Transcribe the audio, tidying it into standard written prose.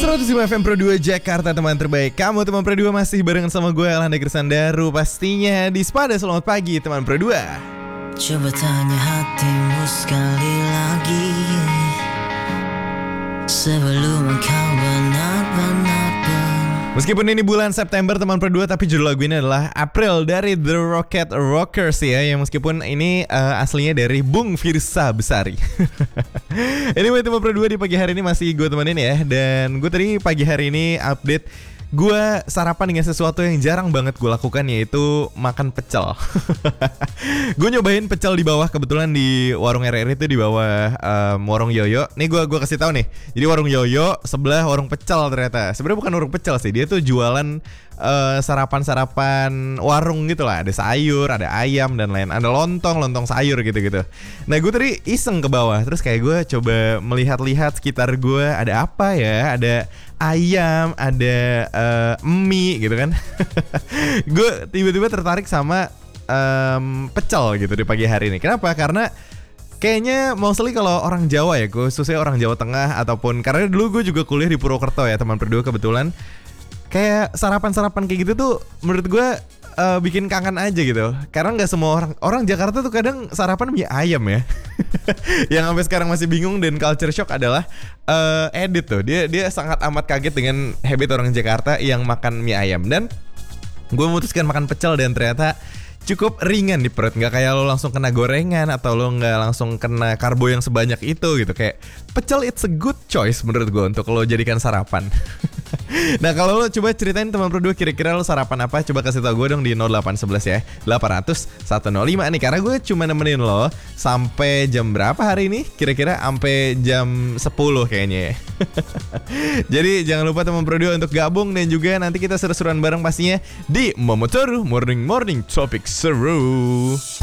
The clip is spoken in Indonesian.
105 FM Pro 2 Jakarta, teman terbaik kamu. Teman Pro 2 masih barengan sama gue Elhanda Krisandaru. Pastinya di Spada. Selamat pagi teman Pro 2. Coba tanya hatimu sekali lagi sebelum engkau benar-benar Meskipun ini bulan September teman Pro 2, tapi judul lagu ini adalah April dari The Rocket Rockers ya. Yang meskipun ini aslinya dari Bung Firsa Besari. Anyway teman Pro 2, di pagi hari ini masih gue temenin ya. Dan gue tadi pagi hari ini update gue sarapan dengan sesuatu yang jarang banget gue lakukan, yaitu makan pecel. Gue nyobain pecel di bawah, kebetulan di warung RRI itu di bawah warung Yoyo. Nih gue kasih tahu nih. Jadi warung Yoyo sebelah warung pecel ternyata. Sebenarnya bukan warung pecel sih, dia tuh jualan sarapan warung gitu lah. Ada sayur, ada ayam dan lain, ada lontong sayur gitu. Nah gue tadi iseng ke bawah, terus kayak gue coba melihat-lihat sekitar gue ada apa ya, ada ayam, ada mie gitu kan. Gue tiba-tiba tertarik sama pecel gitu di pagi hari ini. Kenapa? Karena kayaknya mostly kalau orang Jawa ya, khususnya orang Jawa Tengah, ataupun karena dulu gue juga kuliah di Purwokerto ya teman berdua kebetulan. Kayak sarapan-sarapan kayak gitu tuh menurut gue bikin kangen aja gitu. Karena nggak semua orang Jakarta tuh kadang sarapan mie ayam ya. Yang sampai sekarang masih bingung dan culture shock adalah Edit tuh. Dia sangat amat kaget dengan habit orang Jakarta yang makan mie ayam. Dan gue memutuskan makan pecel dan ternyata cukup ringan di perut. Nggak kayak lo langsung kena gorengan atau lo nggak langsung kena karbo yang sebanyak itu gitu. Kayak pecel it's a good choice menurut gue untuk lo jadikan sarapan. Nah kalau lo coba ceritain teman Pro 2, kira-kira lo sarapan apa? Coba kasih tau gue dong di 0811 ya 800 105 nih. Karena gue cuma nemenin lo sampai jam berapa hari ini? Kira-kira sampai jam 10 kayaknya ya. Jadi jangan lupa teman Pro 2 untuk gabung. Dan juga nanti kita seru-seruan bareng pastinya di Momotoru Morning Topic Seru.